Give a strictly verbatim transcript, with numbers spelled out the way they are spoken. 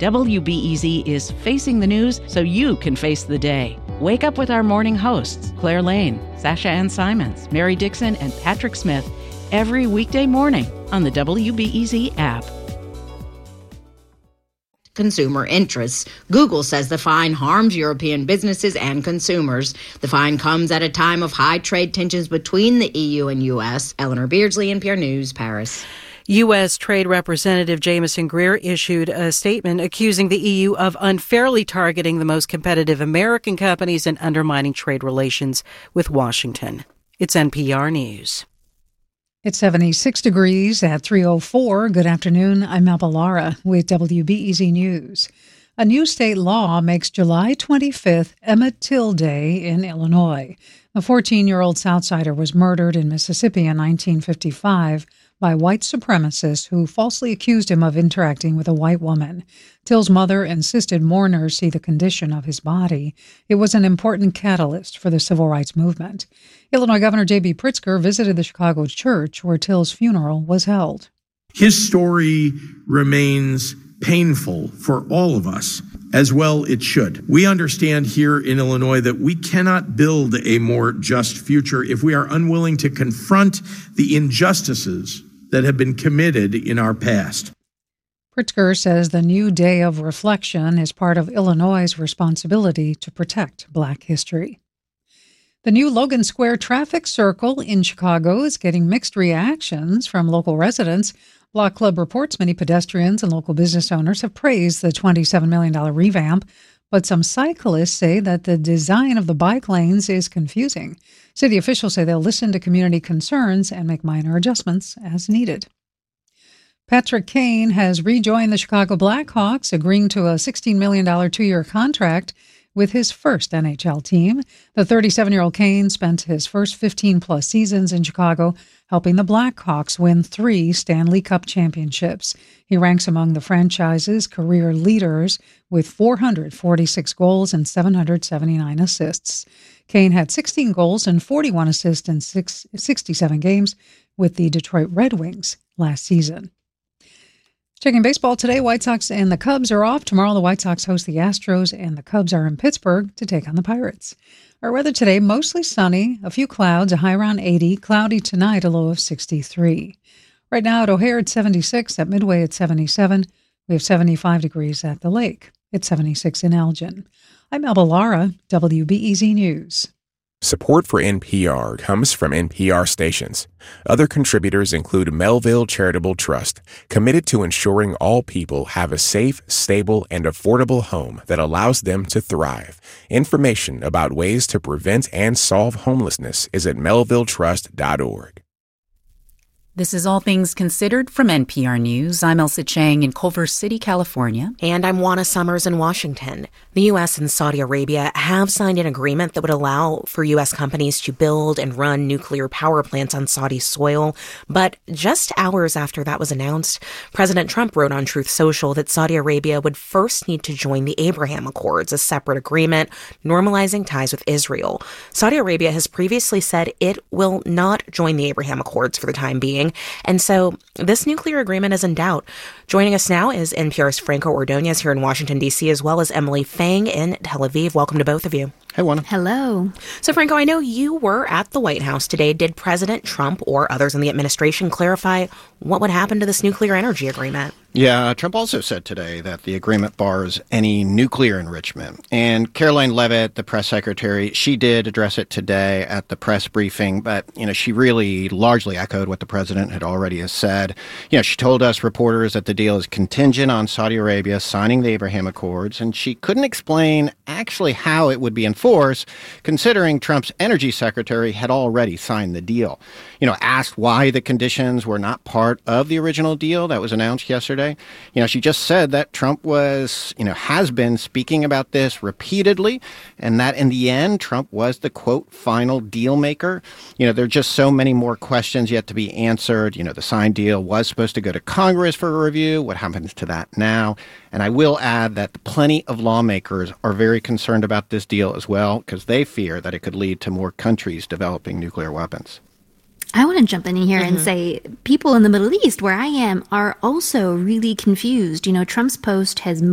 W B E Z is facing the news so you can face the day. Wake up with our morning hosts, Claire Lane, Sasha Ann Simons, Mary Dixon, and Patrick Smith, every weekday morning on the W B E Z app. Consumer interests. Google says the fine harms European businesses and consumers. The fine comes at a time of high trade tensions between the E U and U S. Eleanor Beardsley, N P R News, Paris. U S. Trade Representative Jamieson Greer issued a statement accusing the E U of unfairly targeting the most competitive American companies and undermining trade relations with Washington. It's N P R News. It's seventy-six degrees at three oh four. Good afternoon. I'm Melba Lara with W B E Z News. A new state law makes July twenty-fifth Emmett Till Day in Illinois. A fourteen-year-old Southsider was murdered in Mississippi in nineteen fifty-five by white supremacists who falsely accused him of interacting with a white woman. Till's mother insisted mourners see the condition of his body. It was an important catalyst for the civil rights movement. Illinois Governor J B. Pritzker visited the Chicago church where Till's funeral was held. His story remains painful for all of us, as well it should. We understand here in Illinois that we cannot build a more just future if we are unwilling to confront the injustices that have been committed in our past. Pritzker says the new day of reflection is part of Illinois' responsibility to protect Black history. The new Logan Square traffic circle in Chicago is getting mixed reactions from local residents. Block Club reports many pedestrians and local business owners have praised the twenty-seven million dollars revamp, but some cyclists say that the design of the bike lanes is confusing. City officials say they'll listen to community concerns and make minor adjustments as needed. Patrick Kane has rejoined the Chicago Blackhawks, agreeing to a sixteen million dollars two-year contract with his first N H L team. The thirty-seven-year-old Kane spent his first fifteen-plus seasons in Chicago, helping the Blackhawks win three Stanley Cup championships. He ranks among the franchise's career leaders with four hundred forty-six goals and seven hundred seventy-nine assists. Kane had sixteen goals and forty-one assists in six, sixty-seven games with the Detroit Red Wings last season. Checking baseball today, White Sox and the Cubs are off. Tomorrow, the White Sox host the Astros, and the Cubs are in Pittsburgh to take on the Pirates. Our weather today, mostly sunny, a few clouds, a high around eighty, cloudy tonight, a low of sixty-three. Right now at O'Hare, it's seventy-six, at Midway, it's seventy-seven. We have seventy-five degrees at the lake. It's seventy-six in Elgin. I'm Melba Lara, W B E Z News. Support for N P R comes from N P R stations. Other contributors include Melville Charitable Trust, committed to ensuring all people have a safe, stable, and affordable home that allows them to thrive. Information about ways to prevent and solve homelessness is at melville trust dot org. This is All Things Considered from N P R News. I'm Elsa Chang in Culver City, California. And I'm Juana Summers in Washington. The U S and Saudi Arabia have signed an agreement that would allow for U S companies to build and run nuclear power plants on Saudi soil. But just hours after that was announced, President Trump wrote on Truth Social that Saudi Arabia would first need to join the Abraham Accords, a separate agreement normalizing ties with Israel. Saudi Arabia has previously said it will not join the Abraham Accords for the time being. And so this nuclear agreement is in doubt. Joining us now is N P R's Franco Ordonez here in Washington, D C, as well as Emily Fang in Tel Aviv. Welcome to both of you. Hey, Juana. Hello. So, Franco, I know you were at the White House today. Did President Trump or others in the administration clarify what would happen to this nuclear energy agreement? Yeah, Trump also said today that the agreement bars any nuclear enrichment. And Caroline Leavitt, the press secretary, she did address it today at the press briefing, but, you know, she really largely echoed what the president had already said. You know, she told us reporters that the deal is contingent on Saudi Arabia signing the Abraham Accords, and she couldn't explain actually how it would be enforced, considering Trump's energy secretary had already signed the deal. You know, asked why the conditions were not part of the original deal that was announced yesterday, you know, she just said that Trump was, you know, has been speaking about this repeatedly, and that in the end, Trump was the, quote, final deal maker. You know, there are just so many more questions yet to be answered. You know, the signed deal was supposed to go to Congress for a review. What happens to that now? And I will add that plenty of lawmakers are very concerned about this deal as well, because they fear that it could lead to more countries developing nuclear weapons. I want to jump in here Mm-hmm. and say people in the Middle East, where I am, are also really confused. You know, Trump's post has